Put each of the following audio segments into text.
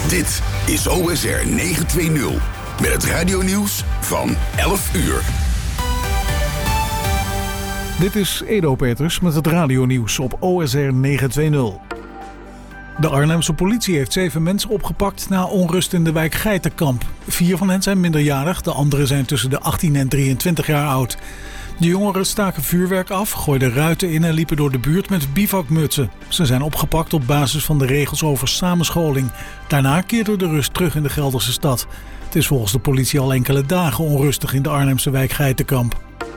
Dit is OSR 920 met het radionieuws van 11 uur. Dit is Edo Peters met het radionieuws op OSR 920. De Arnhemse politie heeft 7 mensen opgepakt na onrust in de wijk Geitenkamp. 4 van hen zijn minderjarig, de anderen zijn tussen de 18 en 23 jaar oud. De jongeren staken vuurwerk af, gooiden ruiten in en liepen door de buurt met bivakmutsen. Ze zijn opgepakt op basis van de regels over samenscholing. Daarna keerde de rust terug in de Gelderse stad. Het is volgens de politie al enkele dagen onrustig in de Arnhemse wijk Geitenkamp.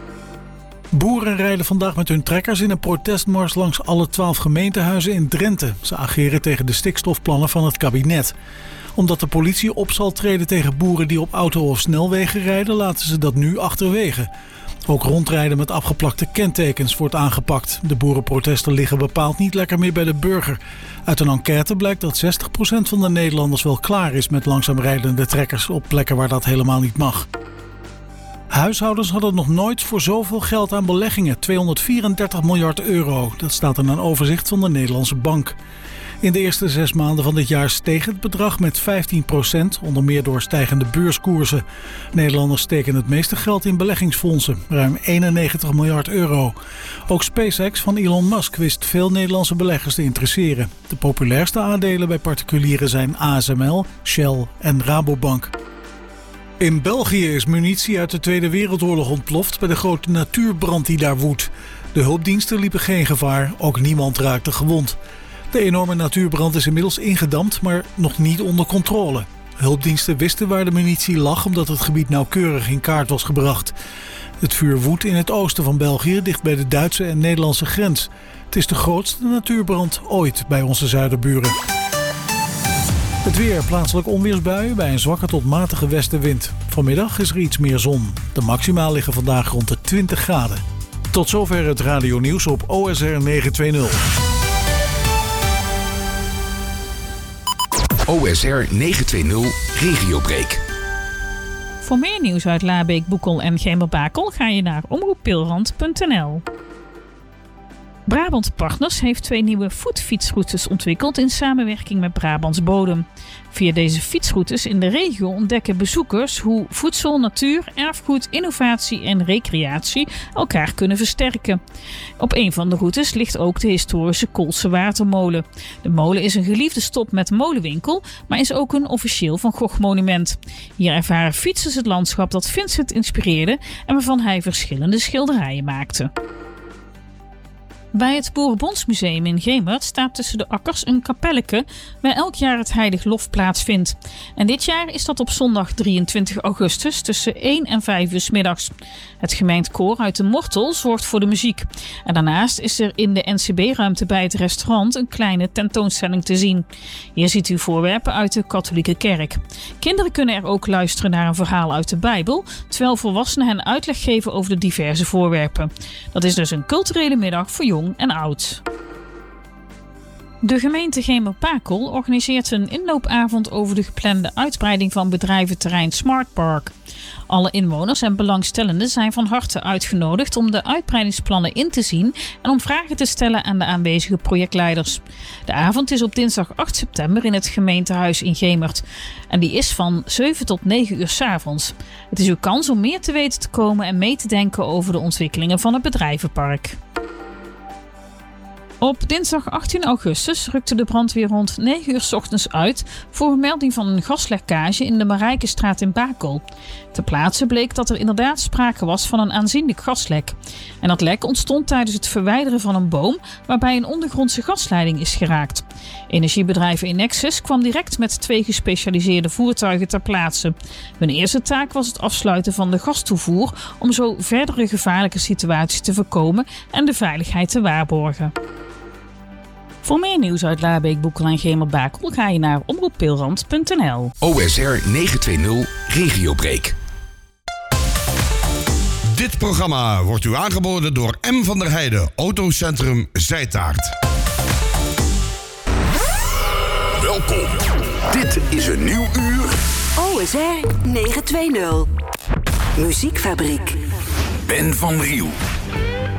Boeren rijden vandaag met hun trekkers in een protestmars langs alle 12 gemeentehuizen in Drenthe. Ze ageren tegen de stikstofplannen van het kabinet. Omdat de politie op zal treden tegen boeren die op auto- of snelwegen rijden, laten ze dat nu achterwege. Ook rondrijden met afgeplakte kentekens wordt aangepakt. De boerenprotesten liggen bepaald niet lekker meer bij de burger. Uit een enquête blijkt dat 60% van de Nederlanders wel klaar is met langzaam rijdende trekkers op plekken waar dat helemaal niet mag. Huishoudens hadden nog nooit voor zoveel geld aan beleggingen, 234 miljard euro. Dat staat in een overzicht van de Nederlandse Bank. In de eerste 6 maanden van dit jaar steeg het bedrag met 15%, onder meer door stijgende beurskoersen. Nederlanders steken het meeste geld in beleggingsfondsen, ruim 91 miljard euro. Ook SpaceX van Elon Musk wist veel Nederlandse beleggers te interesseren. De populairste aandelen bij particulieren zijn ASML, Shell en Rabobank. In België is munitie uit de Tweede Wereldoorlog ontploft bij de grote natuurbrand die daar woedt. De hulpdiensten liepen geen gevaar, ook niemand raakte gewond. De enorme natuurbrand is inmiddels ingedamd, maar nog niet onder controle. Hulpdiensten wisten waar de munitie lag omdat het gebied nauwkeurig in kaart was gebracht. Het vuur woedt in het oosten van België, dicht bij de Duitse en Nederlandse grens. Het is de grootste natuurbrand ooit bij onze zuiderburen. Het weer, plaatselijk onweersbuien bij een zwakke tot matige westenwind. Vanmiddag is er iets meer zon. De maxima liggen vandaag rond de 20 graden. Tot zover het radionieuws op OSR 920. OSR 920 Regiobreak. Voor meer nieuws uit Laabeek, Boekel en Gemmer-Bakel ga je naar omroeppilrand.nl. Brabant Partners heeft 2 nieuwe voetfietsroutes ontwikkeld in samenwerking met Brabants Bodem. Via deze fietsroutes in de regio ontdekken bezoekers hoe voedsel, natuur, erfgoed, innovatie en recreatie elkaar kunnen versterken. Op een van de routes ligt ook de historische Koolse Watermolen. De molen is een geliefde stop met molenwinkel, maar is ook een officieel Van Gogh monument. Hier ervaren fietsers het landschap dat Vincent inspireerde en waarvan hij verschillende schilderijen maakte. Bij het Boerenbondsmuseum in Gemert staat tussen de akkers een kapelleke waar elk jaar het Heilig Lof plaatsvindt. En dit jaar is dat op zondag 23 augustus tussen 1 en 5 uur 's middags. Het gemeentekoor uit de Mortel zorgt voor de muziek. En daarnaast is er in de NCB-ruimte bij het restaurant een kleine tentoonstelling te zien. Hier ziet u voorwerpen uit de katholieke kerk. Kinderen kunnen er ook luisteren naar een verhaal uit de Bijbel, terwijl volwassenen hen uitleg geven over de diverse voorwerpen. Dat is dus een culturele middag voor jong en oud. De gemeente Gemmer-Bakel organiseert een inloopavond over de geplande uitbreiding van bedrijventerrein Smart Park. Alle inwoners en belangstellenden zijn van harte uitgenodigd om de uitbreidingsplannen in te zien en om vragen te stellen aan de aanwezige projectleiders. De avond is op dinsdag 8 september in het gemeentehuis in Gemert. En die is van 7 tot 9 uur 's avonds. Het is uw kans om meer te weten te komen en mee te denken over de ontwikkelingen van het bedrijvenpark. Op dinsdag 18 augustus rukte de brandweer rond 9 uur 's ochtends uit voor een melding van een gaslekkage in de Marijkenstraat in Bakel. Ter plaatse bleek dat er inderdaad sprake was van een aanzienlijk gaslek. En dat lek ontstond tijdens het verwijderen van een boom waarbij een ondergrondse gasleiding is geraakt. Energiebedrijf Enexis kwam direct met 2 gespecialiseerde voertuigen ter plaatse. Hun eerste taak was het afsluiten van de gastoevoer om zo verdere gevaarlijke situaties te voorkomen en de veiligheid te waarborgen. Voor meer nieuws uit Laabeek, Boekel en Gemmer-Bakel ga je naar omroeppilrand.nl. OSR 920 Regiobreak. Dit programma wordt u aangeboden door M. van der Heijden, Autocentrum Zijtaart. Welkom. Dit is een nieuw uur. OSR 920. Muziekfabriek. Ben van Riel.